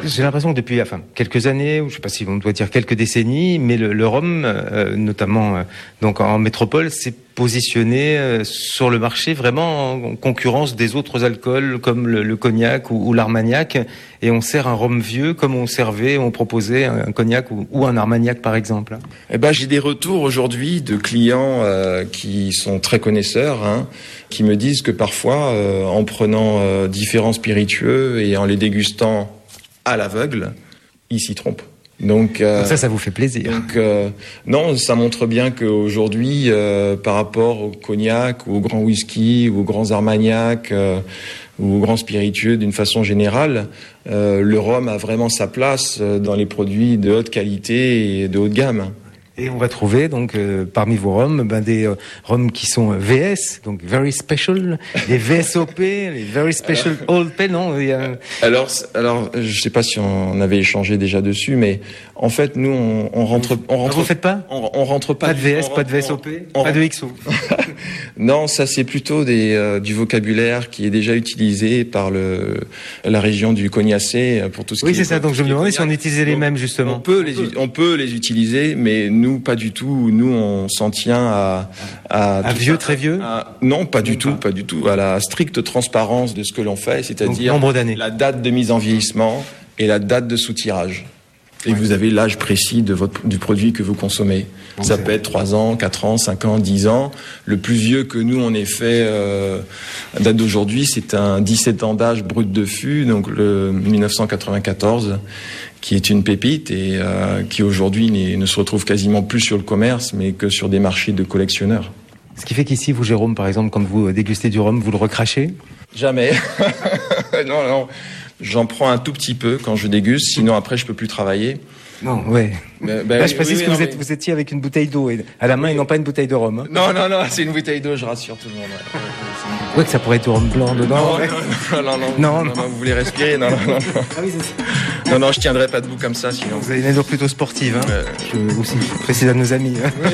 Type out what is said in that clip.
J'ai l'impression que depuis quelques années, ou je sais pas si on doit dire quelques décennies, mais le rhum, notamment donc en métropole, s'est positionné sur le marché vraiment en concurrence des autres alcools comme le cognac ou l'armagnac, et on sert un rhum vieux comme on proposait un cognac ou un armagnac par exemple. J'ai des retours aujourd'hui de clients qui sont très connaisseurs, qui me disent que parfois, en prenant différents spiritueux et en les dégustant à l'aveugle, ils s'y trompent. Donc ça vous fait plaisir. Non, ça montre bien qu'aujourd'hui, par rapport au cognac ou au grand whisky ou aux grands armagnacs ou aux grands spiritueux d'une façon générale, le rhum a vraiment sa place dans les produits de haute qualité et de haute gamme. Et on va trouver donc parmi vos rhums des rhums qui sont VS, donc Very Special, les VSOP, les Very Special Old Pale, non Alors, je sais pas si on avait échangé déjà dessus, mais en fait, nous, on rentre. Vous faites pas On rentre pas. Pas de VS, pas de VSOP, pas de XO. Non, ça c'est plutôt du vocabulaire qui est déjà utilisé par la région du Cognacé pour tout ce qui est. Oui, c'est ça. Donc je me demandais si on utilisait les mêmes justement. On peut les utiliser, mais nous pas du tout. Nous on s'en tient à vieux, très vieux. Non, pas du tout. À la stricte transparence de ce que l'on fait, c'est-à-dire nombre d'années, la date de mise en vieillissement et la date de sous-tirage. Et vous avez l'âge précis du produit que vous consommez. Ça peut être 3 ans, 4 ans, 5 ans, 10 ans. Le plus vieux que nous, on ait fait, à date d'aujourd'hui, c'est un 17 ans d'âge brut de fût, donc le 1994, qui est une pépite et qui aujourd'hui ne se retrouve quasiment plus sur le commerce, mais que sur des marchés de collectionneurs. Ce qui fait qu'ici, vous, Jérôme, par exemple, quand vous dégustez du rhum, vous le recrachez ? Jamais. Non. J'en prends un tout petit peu quand je déguste, sinon après je peux plus travailler. Non, ouais. Là, je précise que vous étiez avec une bouteille d'eau à la main et non pas une bouteille de rhum. Non, c'est une bouteille d'eau, je rassure tout le monde. Ouais, que ça pourrait être du rhum blanc dedans. Non, vous voulez respirer, non. Ah oui, c'est ça. Non, je tiendrai pas debout comme ça, sinon. Vous avez une allure plutôt sportive, Je précise à nos amis.